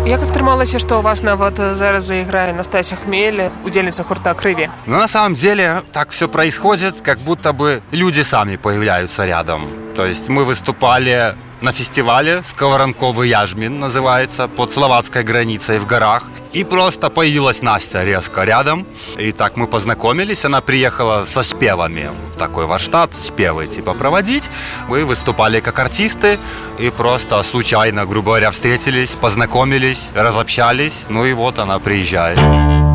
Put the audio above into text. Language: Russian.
Як атрымалася, што у вас нават зараз заиграе Настасья Хмель, удельница гурта «Крыві»? Но на самом деле так все происходит, как будто бы люди сами появляются рядом. То есть мы выступали на фестивале «Сковоронковый Яжмин» называется, под словацкой границей в горах. И просто появилась Настя резко рядом. И так мы познакомились. Она приехала со спевами в такой Варштат, спевы типа проводить. Мы выступали как артисты и просто случайно, грубо говоря, встретились, познакомились, разобщались. Ну и вот она приезжает.